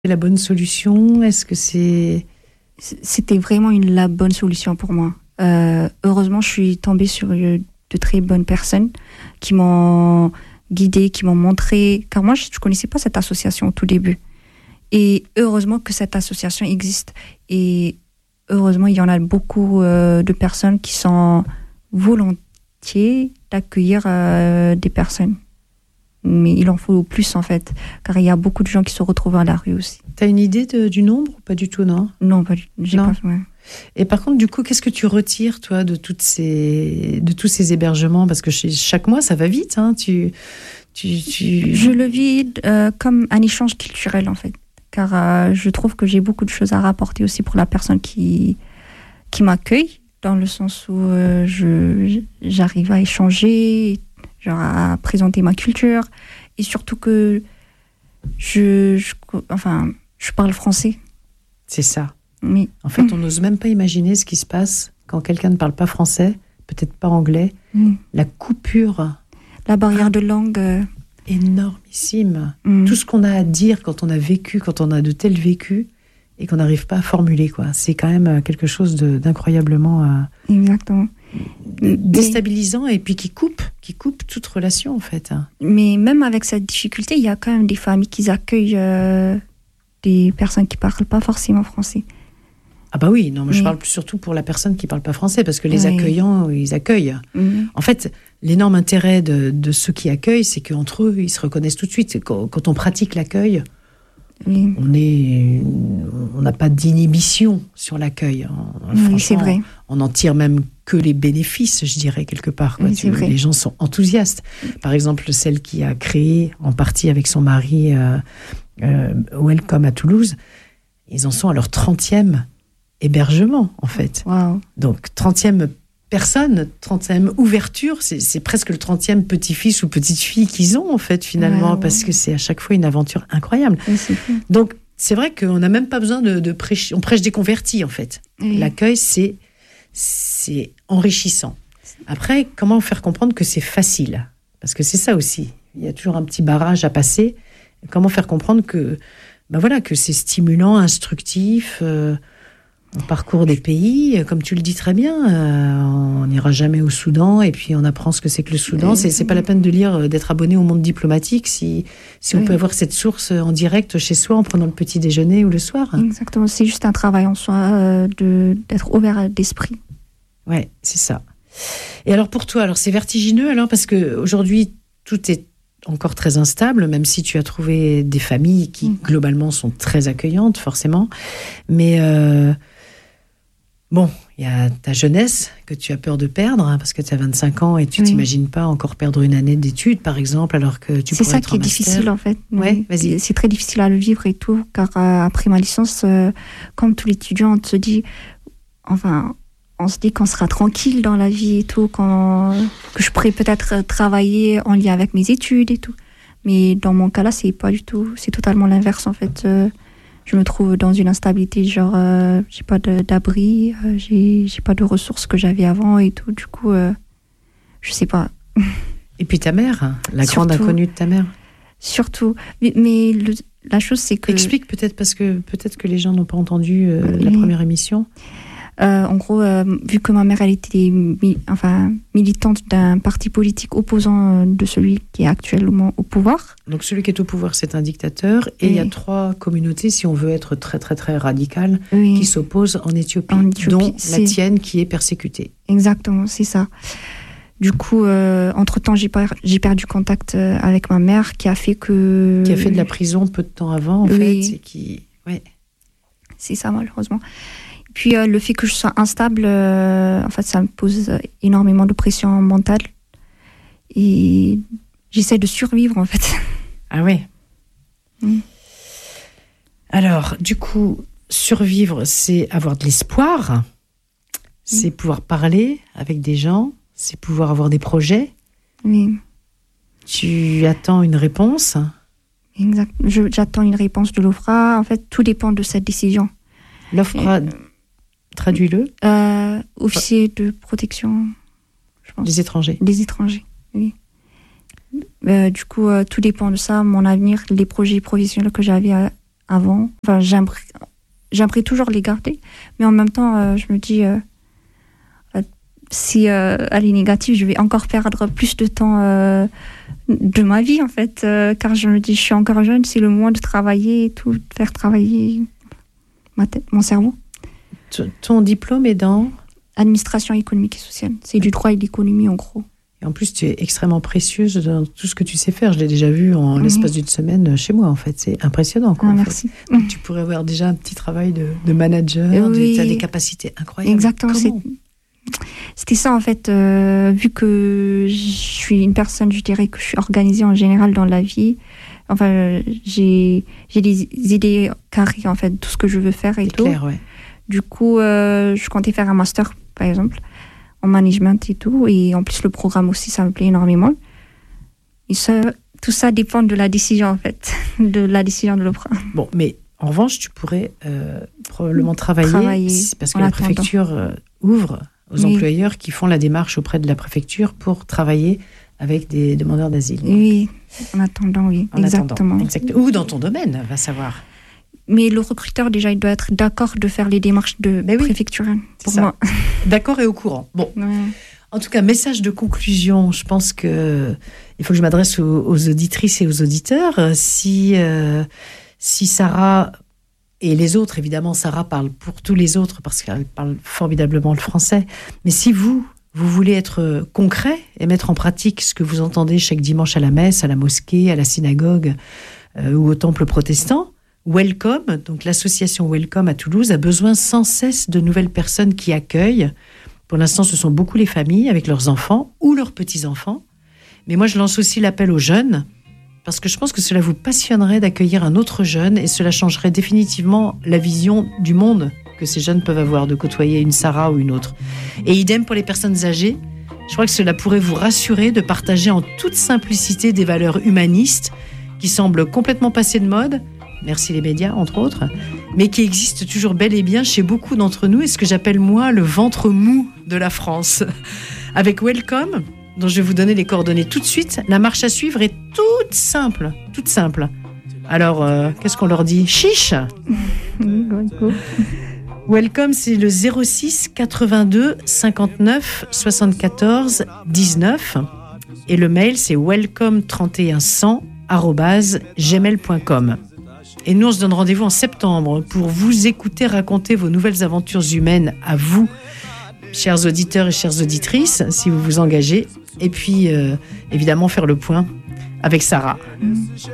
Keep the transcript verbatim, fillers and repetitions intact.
la bonne solution? Est-ce que c'est... C'était vraiment une, la bonne solution pour moi. Euh, heureusement, je suis tombée sur de très bonnes personnes qui m'ont guidée, qui m'ont montré... Car moi, je ne connaissais pas cette association au tout début. Et heureusement que cette association existe. Et heureusement, il y en a beaucoup euh, de personnes qui sont volontiers d'accueillir euh, des personnes. Mais il en faut plus, en fait. Car il y a beaucoup de gens qui se retrouvent à la rue aussi. T'as une idée de, du nombre ou pas du tout, non? Non, pas du tout. J'ai non. pas, ouais. Et par contre, du coup, qu'est-ce que tu retires, toi, de, toutes ces, de tous ces hébergements? Parce que chaque mois, ça va vite. Hein, tu, tu, tu... Je le vis euh, comme un échange culturel, en fait. Car euh, je trouve que j'ai beaucoup de choses à rapporter aussi pour la personne qui, qui m'accueille, dans le sens où euh, je, j'arrive à échanger, genre à présenter ma culture, et surtout que je, je, enfin, je parle français. C'est ça. Oui. En fait, on n'ose même pas imaginer ce qui se passe quand quelqu'un ne parle pas français, peut-être pas anglais. Mm. La coupure. La barrière de langue... Euh... énormissime. Mm. Tout ce qu'on a à dire quand on a vécu, quand on a de tels vécus et qu'on n'arrive pas à formuler, quoi. C'est quand même quelque chose de, d'incroyablement euh, Exactement. déstabilisant et puis qui coupe, qui coupe toute relation en fait. Mais même avec cette difficulté, il y a quand même des familles qui accueillent euh, des personnes qui parlent pas forcément français. Ah bah oui, non, mais oui. je parle surtout pour la personne qui parle pas français, parce que les oui. accueillants, ils accueillent. Mmh. En fait, l'énorme intérêt de, de ceux qui accueillent, c'est qu'entre eux, ils se reconnaissent tout de suite. Quand, quand on pratique l'accueil, oui. on est, on n'a pas d'inhibition sur l'accueil. Oui, c'est vrai. On n'en tire même que les bénéfices, je dirais, quelque part. Quoi. Oui, tu, les gens sont enthousiastes. Par exemple, celle qui a créé, en partie avec son mari, euh, euh, Welcome à Toulouse, ils en sont à leur trentième hébergement, en fait. Wow. Donc, trentième personne, trentième ouverture, c'est, c'est presque le trentième petit-fils ou petite-fille qu'ils ont, en fait, finalement, ouais, parce ouais. que c'est à chaque fois une aventure incroyable. Oui, c'est fou. Donc, c'est vrai qu'on n'a même pas besoin de, de prêcher. On prêche des convertis, en fait. Oui. L'accueil, c'est, c'est enrichissant. Après, comment faire comprendre que c'est facile? Parce que c'est ça aussi. Il y a toujours un petit barrage à passer. Comment faire comprendre que, ben voilà, que c'est stimulant, instructif, euh, on parcourt des pays, comme tu le dis très bien, euh, on n'ira jamais au Soudan et puis on apprend ce que c'est que le Soudan. C'est, c'est pas la peine de lire, d'être abonné au Monde diplomatique si, si oui. on peut avoir cette source en direct chez soi en prenant le petit déjeuner ou le soir. Exactement, c'est juste un travail en soi, euh, de, d'être ouvert d'esprit. Ouais, c'est ça. Et alors pour toi, alors c'est vertigineux alors parce qu'aujourd'hui tout est encore très instable, même si tu as trouvé des familles qui mmh. globalement sont très accueillantes forcément, mais euh, bon, il y a ta jeunesse que tu as peur de perdre, hein, parce que tu as vingt-cinq ans et tu oui. t'imagines pas encore perdre une année d'études, par exemple, alors que tu c'est pourrais être en master. C'est ça qui est difficile, en fait. Ouais, vas-y. C'est très difficile à le vivre et tout, car euh, après ma licence, euh, comme tout l'étudiant, on se dit, enfin, on se dit qu'on sera tranquille dans la vie et tout, quand, que je pourrais peut-être travailler en lien avec mes études et tout. Mais dans mon cas-là, c'est pas du tout, c'est totalement l'inverse, en fait. Euh, Je me trouve dans une instabilité, genre, euh, j'ai pas de, d'abri, euh, j'ai, j'ai pas de ressources que j'avais avant et tout. Du coup, euh, je sais pas. Et puis ta mère, la surtout, grande inconnue de ta mère. Surtout. Mais, mais le, la chose, c'est que... Explique peut-être, parce que peut-être que les gens n'ont pas entendu euh, oui. la première émission. Euh, en gros, euh, vu que ma mère, elle était mi- enfin, militante d'un parti politique opposant de celui qui est actuellement au pouvoir. Donc celui qui est au pouvoir, c'est un dictateur. Et il oui. y a trois communautés, si on veut être très très très radical, oui. qui s'opposent en Éthiopie, en Éthiopie dont c'est... la tienne qui est persécutée. Exactement, c'est ça. Du coup, euh, entre-temps, j'ai, per- j'ai perdu contact avec ma mère, qui a fait que... Qui a fait de la prison peu de temps avant, en oui. fait. Et qui... ouais. C'est ça, malheureusement. Puis euh, le fait que je sois instable, euh, en fait, ça me pose énormément de pression mentale. Et j'essaie de survivre, en fait. Ah ouais. Mm. Alors, du coup, survivre, c'est avoir de l'espoir, mm. c'est pouvoir parler avec des gens, c'est pouvoir avoir des projets. Oui. Tu attends une réponse. Exact. Je, j'attends une réponse de l'O F R A. En fait, tout dépend de cette décision. L'O F R A... Et... Traduis-le. Euh, officier de protection, je pense. Des étrangers. Des étrangers, oui. Euh, du coup, euh, tout dépend de ça, mon avenir, les projets professionnels que j'avais à, avant. Enfin, j'aimerais, j'aimerais toujours les garder, mais en même temps, euh, je me dis, euh, euh, si euh, elle est négative, je vais encore perdre plus de temps euh, de ma vie, en fait, euh, car je me dis, je suis encore jeune, c'est le moment de travailler et tout, de faire travailler ma tête, mon cerveau. Ton diplôme est dans administration économique et sociale. C'est du droit et de l'économie, en gros. Et en plus, tu es extrêmement précieuse dans tout ce que tu sais faire. Je l'ai déjà vu en Oui. l'espace d'une semaine chez moi, en fait. C'est impressionnant, quoi. Ah, en merci. fait. Donc, tu pourrais avoir déjà un petit travail de, de manager. Oui. Tu as des capacités incroyables. Exactement. C'est, Comment c'était ça, en fait. Euh, vu que je suis une personne, je dirais que je suis organisée en général dans la vie. Enfin, euh, j'ai, j'ai des idées carrées, en fait, de tout ce que je veux faire et C'est tout. clair, ouais. Du coup, euh, je comptais faire un master, par exemple, en management et tout. Et en plus, le programme aussi, ça me plaît énormément. Et ça, tout ça dépend de la décision, en fait, de la décision de l'O P R A. Bon, mais en revanche, tu pourrais euh, probablement travailler, Travailler si- parce que en la attendant. préfecture euh, ouvre aux Oui. employeurs qui font la démarche auprès de la préfecture pour travailler avec des demandeurs d'asile. Oui, en attendant, oui, En exactement. attendant. Exact. Ou dans ton domaine, va savoir. Mais le recruteur, déjà, il doit être d'accord de faire les démarches de Ben oui, préfecturales, c'est pour ça. moi. D'accord et au courant. Bon, Ouais. en tout cas, message de conclusion. Je pense que il faut que je m'adresse aux, aux auditrices et aux auditeurs. Euh, Si, euh, si Sarah et les autres, évidemment, Sarah parle pour tous les autres parce qu'elle parle formidablement le français. Mais si vous, vous voulez être concret et mettre en pratique ce que vous entendez chaque dimanche à la messe, à la mosquée, à la synagogue euh, ou au temple protestant, Welcome, donc l'association Welcome à Toulouse, a besoin sans cesse de nouvelles personnes qui accueillent. Pour l'instant, ce sont beaucoup les familles avec leurs enfants ou leurs petits-enfants. Mais moi, je lance aussi l'appel aux jeunes, parce que je pense que cela vous passionnerait d'accueillir un autre jeune et cela changerait définitivement la vision du monde que ces jeunes peuvent avoir, de côtoyer une Sarah ou une autre. Et idem pour les personnes âgées. Je crois que cela pourrait vous rassurer de partager en toute simplicité des valeurs humanistes qui semblent complètement passées de mode, merci les médias entre autres, mais qui existent toujours bel et bien chez beaucoup d'entre nous et ce que j'appelle moi le ventre mou de la France. Avec Welcome, dont je vais vous donner les coordonnées tout de suite, la marche à suivre est toute simple, toute simple. Alors, euh, qu'est-ce qu'on leur dit ? Chiche ! Welcome, c'est le zéro six quatre-vingt-deux cinquante-neuf soixante-quatorze dix-neuf et le mail c'est welcome trente et un cent arobase gmail point com. Et nous on se donne rendez-vous en septembre pour vous écouter raconter vos nouvelles aventures humaines à vous, chers auditeurs et chères auditrices, si vous vous engagez, et puis euh, évidemment faire le point avec Sarah.